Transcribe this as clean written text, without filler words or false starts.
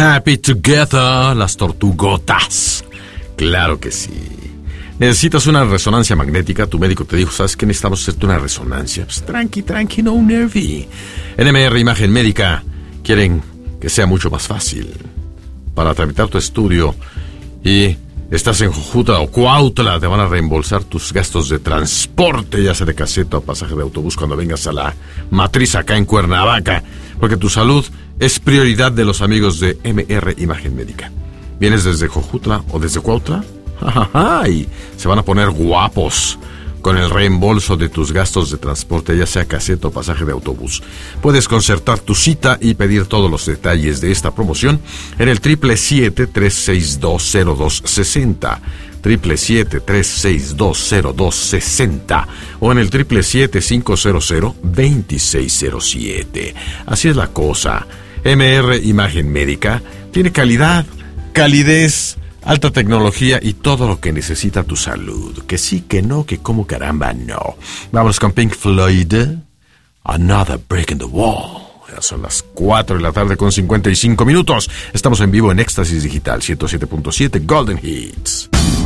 Happy Together, las tortugotas. Claro que sí. ¿Necesitas una resonancia magnética? Tu médico te dijo, ¿sabes qué? Necesitamos hacerte una resonancia. Pues tranqui, no nervi. NMR Imagen Médica quieren que sea mucho más fácil. Para tramitar tu estudio y estás en Jojutla o Cuautla, te van a reembolsar tus gastos de transporte, ya sea de caseta o pasaje de autobús cuando vengas a la matriz acá en Cuernavaca, porque tu salud es prioridad de los amigos de MR Imagen Médica. ¿Vienes desde Jojutla o desde Cuautla? Y se van a poner guapos con el reembolso de tus gastos de transporte, ya sea caseta o pasaje de autobús. Puedes concertar tu cita y pedir todos los detalles de esta promoción en el 777-362-0260, 777-362-0260 o en el 777-500-2607. Así es la cosa. MR Imagen Médica tiene calidad, calidez, alta tecnología y todo lo que necesita tu salud. Que sí, que no, que como caramba no. Vamos con Pink Floyd. Another Break in the Wall. Ya son las 4 de la tarde con 55 minutos. Estamos en vivo en Éxtasis Digital 107.7 Golden Hits.